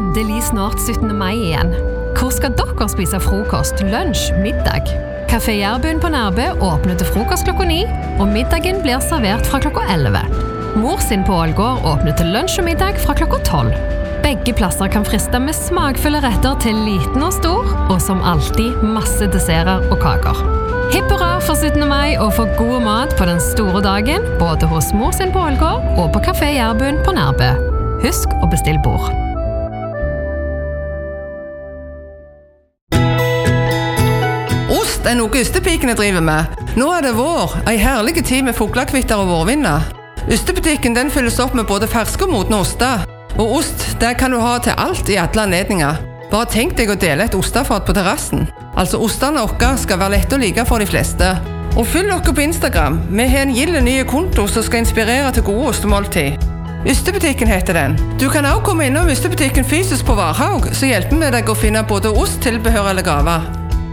endelig snart 17. mai igjen. Hvor skal dere spise frokost, lunsj, middag? Café Jærbuen på Nærbø åpner til frokost klokka 9, og middagen blir servert fra klokka 11. Mor sin på Ålgård åpner til lunsj og middag fra klokka 12. Begge plasser kan friste med smakfulle retter til liten og stor, og som alltid masse desserter og kaker. Hipp hurra for 17. mai og for god mat på den store dagen, både hos mor sin på Ålgård og på Café Jærbuen på Nærbø. Husk å bestille bord. Ost noe ystepikene driver med. Nå det vår, en herlig tid med fuglekvitter og vårvinder. Ystebutikken den fylles opp med både ferske og modne oster. Og ost, det kan du ha til alt i alle anledninger. Bare tenk deg å dele et ostefat på terrassen. Altså, ostene våre skal være lette å like for de fleste. Og følg dere på Instagram. Vi har en gilde nye konto som skal inspirere til gode ostemåltid. Ystebutikken heter den. Du kan også komme innom Ystebutikken fysisk på Varhaug, så hjelper vi deg å finne både ost, tilbehør eller gaver.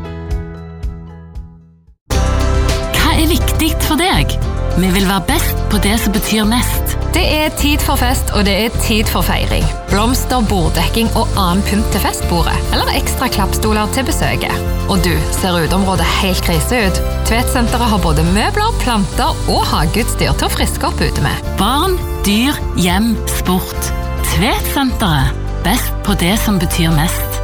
Hva viktig for deg? Vi vil være best på det som betyr mest. Det tid for fest, og det tid for feiring. Blomster, borddekking og annen pynt til festbordet, eller ekstra klappstoler til besøket. Og du, ser uteområdet helt krise ut? Tvedsenteret har både møbler, planter og hageutstyr til å friske opp ute med. Barn, dyr, hjem, sport. Tvedsenteret. Best på det som betyr mest.